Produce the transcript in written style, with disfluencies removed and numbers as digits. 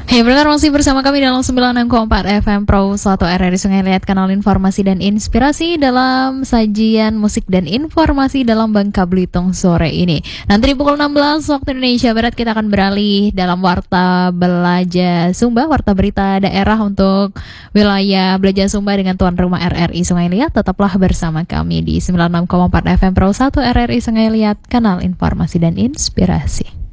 Hey pendengar, masih bersama kami dalam 96,4 FM Pro 1 RRI Sungai Liat, kanal informasi dan inspirasi dalam sajian musik dan informasi dalam Bangka Belitung sore ini. Nanti di pukul 16 waktu Indonesia Barat kita akan beralih dalam Warta Belaja Sumba, Warta Berita Daerah untuk wilayah Belaja Sumba dengan tuan rumah RRI Sungai Liat. Tetaplah bersama kami di 96,4 FM Pro 1 RRI Sungai Liat, kanal informasi dan inspirasi.